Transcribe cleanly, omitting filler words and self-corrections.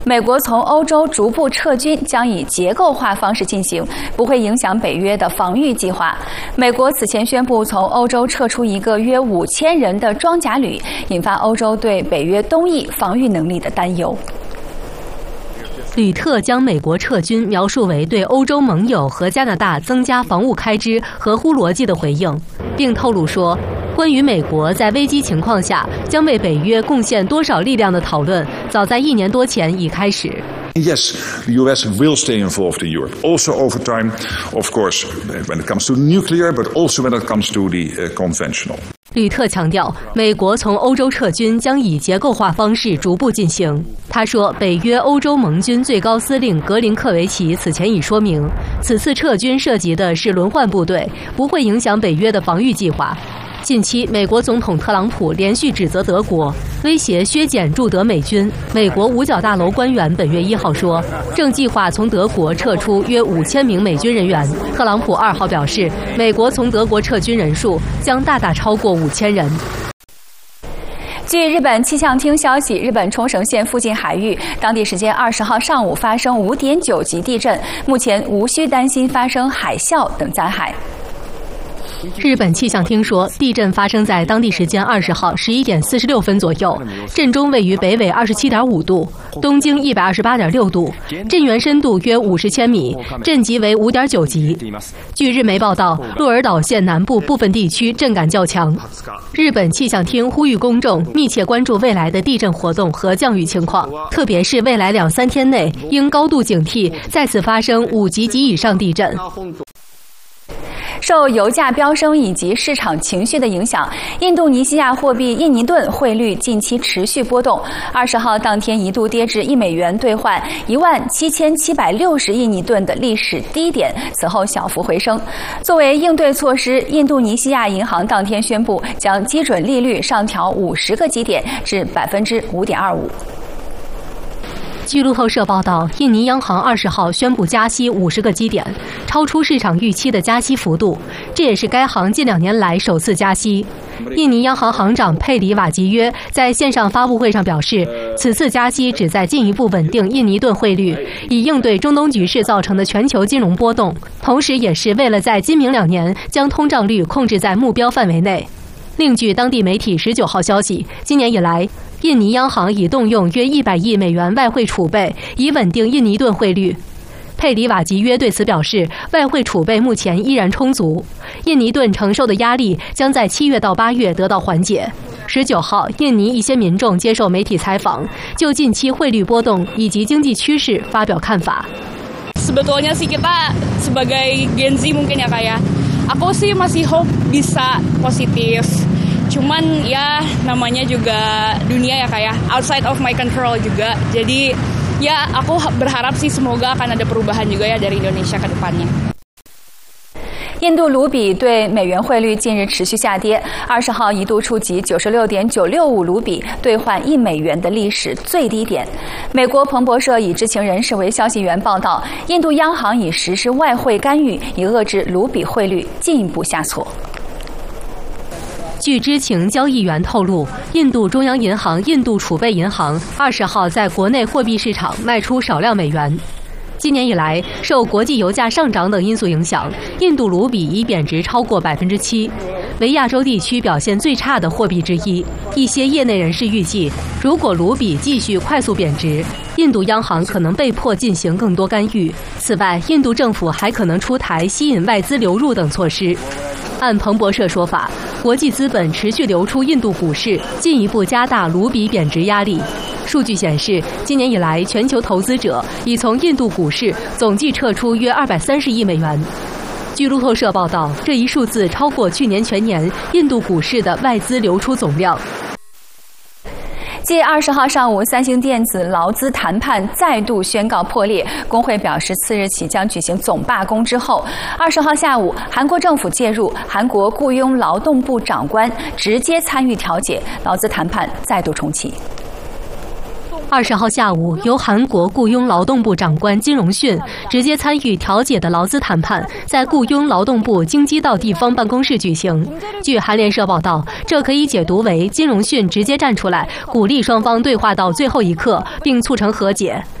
美国从欧洲逐步撤军将以结构化方式进行，不会影响北约的防御计划。美国此前宣布从欧洲撤出一个约5000人的装甲旅，引发欧洲对北约东翼防御能力的担忧。 吕特将美国撤军描述为对欧洲盟友和加拿大增加防务开支合乎逻辑的回应，并透露说，关于美国在危机情况下将为北约贡献多少力量的讨论，早在1年多前已开始。 Yes, the US will stay involved in Europe, also over time, of course, when it comes to nuclear, but also when it comes to the conventional. 吕特强调，美国从欧洲撤军将以结构化方式逐步进行。他说，北约欧洲盟军最高司令格林克维奇此前已说明，此次撤军涉及的是轮换部队，不会影响北约的防御计划。近期，美国总统特朗普连续指责德国威胁削减驻德美军。美国五角大楼官员本月1号说，正计划从德国撤出约5000名美军人员。特朗普2号表示，美国从德国撤军人数将大大超过5000人。 据日本气象厅消息，日本冲绳县附近海域当地时间20号上午发生5.9级地震，目前无需担心发生海啸等灾害。 日本气象厅说，地震发生在当地时间20号11点46分左右，震中位于北纬27.5度，东经128.6度，震源深度约50千米，震级为5.9级。据日媒报道，鹿儿岛县南部部分地区震感较强。日本气象厅呼吁公众密切关注未来的地震活动和降雨情况，特别是未来2-3天内应高度警惕再次发生5级及以上地震。 受油价飙升以及市场情绪的影响，印度尼西亚货币印尼盾汇率近期持续波动。20号当天一度跌至$1兑换17760印尼盾的历史低点，此后小幅回升。作为应对措施，印度尼西亚银行当天宣布将基准利率上调50个基点至5.25%。 据路透社报道，印尼央行20号宣布加息50个基点，超出市场预期的加息幅度，这也是该行近2年来首次加息。印尼央行行长佩里瓦吉约在线上发布会上表示，此次加息旨在进一步稳定印尼盾汇率，以应对中东局势造成的全球金融波动，同时也是为了在今明2年将通胀率控制在目标范围内。另据当地媒体19号消息，今年以来，印尼央行已动用约100亿美元外汇储备，以稳定印尼盾汇率。佩里瓦吉约对此表示，外汇储备目前依然充足，印尼盾承受的压力将在7月到8月得到缓解。19号，印尼一些民众接受媒体采访，就近期汇率波动以及经济趋势发表看法。 Sebetulnya sih kita sebagai Gen Z mungkin ya Kak ya, aku sih masih hope bisa positif. Cuman ya namanya juga dunia ya Kak ya, outside of my control juga. Jadi ya aku berharap sih semoga akan ada perubahan juga ya dari Indonesia ke depannya。 印度卢比对美元汇率近日持续下跌，20号一度触及96.965卢比兑换1美元的历史最低点。美国彭博社以知情人士为消息源报道，印度央行已实施外汇干预，以遏制卢比汇率进一步下挫。 据知情交易员透露，印度中央银行印度储备银行20号在国内货币市场卖出少量美元。今年以来，受国际油价上涨等因素影响，印度卢比已贬值超过7%，为亚洲地区表现最差的货币之一。一些业内人士预计，如果卢比继续快速贬值，印度央行可能被迫进行更多干预。此外，印度政府还可能出台吸引外资流入等措施。按彭博社说法，国际资本持续流出印度股市，进一步加大卢比贬值压力。数据显示，今年以来，全球投资者已从印度股市总计撤出约230亿美元。据路透社报道，这一数字超过去年全年印度股市的外资流出总量。 继20号上午三星电子劳资谈判再度宣告破裂，工会表示次日起将举行总罢工之后，20号下午韩国政府介入，韩国雇佣劳动部长官直接参与调解，劳资谈判再度重启。 20号下午，由韩国雇佣劳动部长官金荣训直接参与调解的劳资谈判，在雇佣劳动部京畿道地方办公室举行。据韩联社报道，这可以解读为金荣训直接站出来，鼓励双方对话到最后一刻，并促成和解。